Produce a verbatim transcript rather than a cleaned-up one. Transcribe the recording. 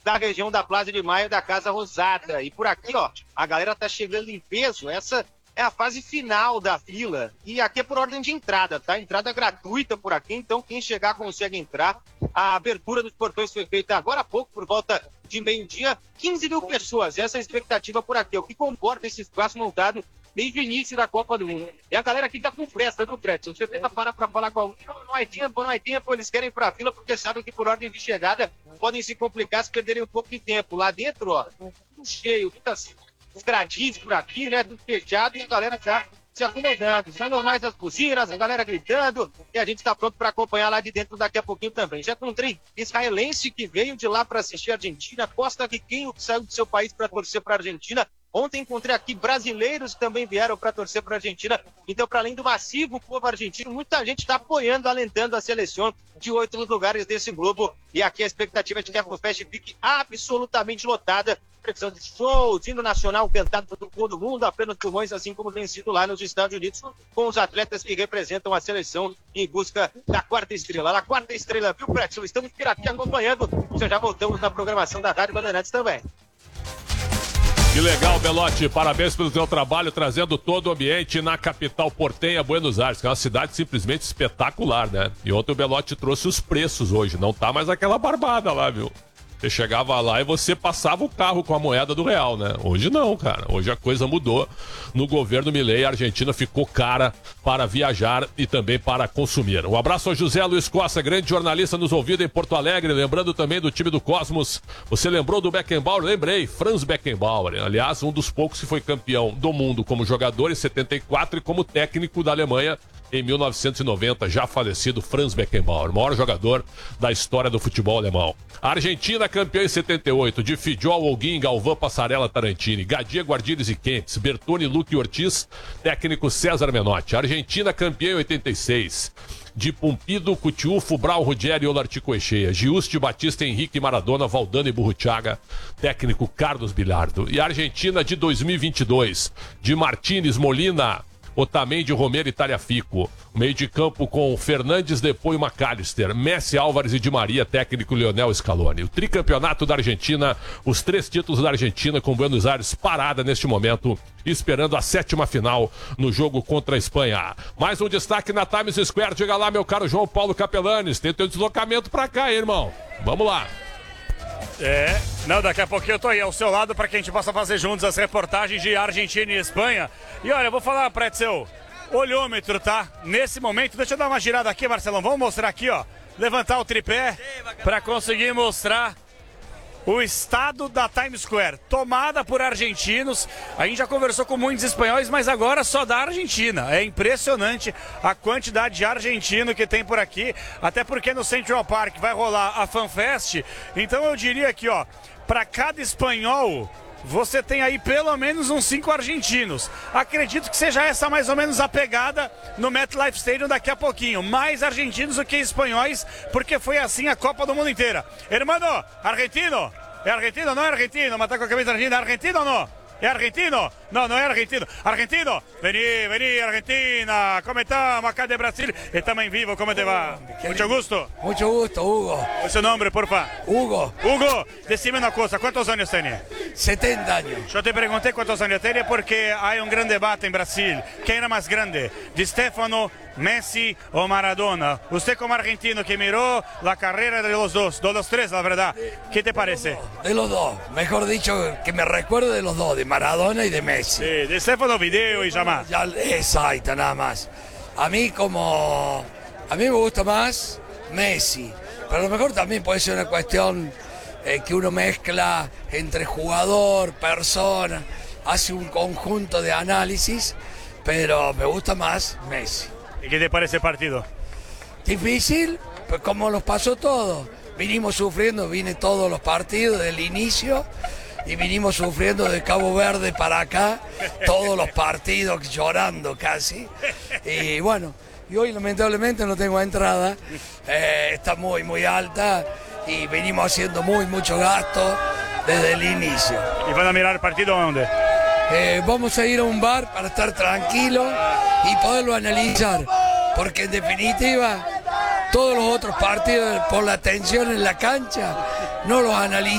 da região da Plaza de Maio da Casa Rosada. E por aqui, ó, a galera tá chegando em peso. Essa é a fase final da fila. E aqui é por ordem de entrada, tá? Entrada gratuita por aqui, então quem chegar consegue entrar. A abertura dos portões foi feita agora há pouco, por volta de meio-dia. quinze mil pessoas, essa é a expectativa por aqui. O que comporta esse espaço montado desde o início da Copa do Mundo. E a galera aqui tá com pressa, viu, Fred? Você tenta parar pra falar com alguém, não, não é tempo, não é tempo, eles querem ir pra fila porque sabem que por ordem de chegada podem se complicar se perderem um pouco de tempo. Lá dentro, ó, tudo cheio, tudo assim, os gradins por aqui, né, tudo fechado e a galera tá se acomodando. São normais as buzinas, a galera gritando e a gente tá pronto para acompanhar lá de dentro daqui a pouquinho também. Já encontrei israelense que veio de lá para assistir a Argentina, Costa Riquenho que saiu do seu país para torcer para a Argentina. Ontem encontrei aqui brasileiros que também vieram para torcer para a Argentina. Então, para além do massivo povo argentino, muita gente está apoiando, alentando a seleção de outros lugares desse globo. E aqui a expectativa é de que a FanFest fique absolutamente lotada. Previsão de shows, hino nacional cantado por todo mundo, apenas pulmões, assim como tem sido lá nos Estados Unidos, com os atletas que representam a seleção em busca da quarta estrela. A quarta estrela, viu, Pretinho? Estamos por aqui acompanhando. Já já voltamos na programação da Rádio Bandeirantes também. Que legal, Belotti. Parabéns pelo teu trabalho, trazendo todo o ambiente na capital portenha, Buenos Aires, que é uma cidade simplesmente espetacular, né? E ontem o Belotti trouxe os preços hoje. Não tá mais aquela barbada lá, viu? Você chegava lá e você passava o carro com a moeda do real, né? Hoje não, cara. Hoje a coisa mudou. No governo Milei, a Argentina ficou cara para viajar e também para consumir. Um abraço ao José Luiz Costa, grande jornalista nos ouvindo em Porto Alegre. Lembrando também do time do Cosmos. Você lembrou do Beckenbauer? Lembrei. Franz Beckenbauer. Aliás, um dos poucos que foi campeão do mundo como jogador em setenta e quatro e como técnico da Alemanha em mil novecentos e noventa, já falecido Franz Beckenbauer, maior jogador da história do futebol alemão. A Argentina campeã em setenta e oito, de Fidjol, Holguín, Galvão, Passarella, Tarantini, Gadia, Guardiles e Kempis, Bertoni, Luque e Ortiz, técnico César Menotti. A Argentina campeã em oitenta e seis, de Pumpido, Cutiufo, Brau, Ruggeri, Olarticoechea, Giusti, Batista, Henrique, Maradona, Valdano e Burruchaga, técnico Carlos Bilardo. E a Argentina de dois mil e vinte e dois, de Martínez, Molina, Otamendi, Romero e Tagliafico. Meio de campo com Fernandes, Depois e McAllister, Messi, Álvares e Di Maria, técnico Lionel Scaloni. O tricampeonato da Argentina, os três títulos da Argentina com Buenos Aires parada neste momento, esperando a sétima final no jogo contra a Espanha. Mais um destaque na Times Square. Diga lá, meu caro João Paulo Capelanes, tem teu deslocamento pra cá, hein, irmão? Vamos lá. É, não, daqui a pouquinho eu tô aí ao seu lado para que a gente possa fazer juntos as reportagens de Argentina e Espanha. E olha, eu vou falar, Pretzel, olhômetro, tá? Nesse momento, deixa eu dar uma girada aqui, Marcelão, vamos mostrar aqui, ó, levantar o tripé para conseguir mostrar o estado da Times Square, tomada por argentinos. A gente já conversou com muitos espanhóis, mas agora só da Argentina. É impressionante a quantidade de argentino que tem por aqui, até porque no Central Park vai rolar a FanFest. Então eu diria aqui, ó, para cada espanhol, você tem aí pelo menos uns cinco argentinos. Acredito que seja essa mais ou menos a pegada no MetLife Stadium daqui a pouquinho. Mais argentinos do que espanhóis, porque foi assim a Copa do Mundo inteira. Hermano, argentino? É argentino? Não é argentino, mas tá com a camisa argentina. É argentino ou não? É argentino? Não, não é argentino. Argentino? Vení, vení, Argentina. Como estamos acá de Brasil? Estamos em vivo, como te va? Mucho gusto. Mucho gusto, Hugo. ¿Cuál es su nombre, porfa? Hugo. Hugo, decime una cosa, ¿cuántos años tiene? setenta años. Yo te pregunté cuántos años tiene porque hay un gran debate en Brasil. ¿Quién era más grande? ¿Di Stefano, Messi o Maradona? Usted como argentino que miró la carrera de los dos, de los tres, la verdad, ¿qué te parece? De los dos, mejor dicho, que me recuerde de los dos, de Maradona y de Messi. Sí, de Stefano video y ya más. Ya, exacto, nada más. A mí como... A mí me gusta más Messi, pero a lo mejor también puede ser una cuestión eh, que uno mezcla entre jugador, persona, hace un conjunto de análisis, pero me gusta más Messi. ¿Y qué te parece el partido? Difícil, pues como los pasó todos. Vinimos sufriendo, vine todos los partidos del inicio y vinimos sufriendo de Cabo Verde para acá, todos los partidos llorando casi. Y bueno, y hoy lamentablemente no tengo entrada, eh, está muy muy alta y venimos haciendo muy mucho gasto desde el inicio. ¿Y van a mirar el partido dónde? Eh, vamos a ir a un bar para estar tranquilos y poderlo analizar, porque en definitiva todos los otros partidos por la tensión en la cancha no los analizamos.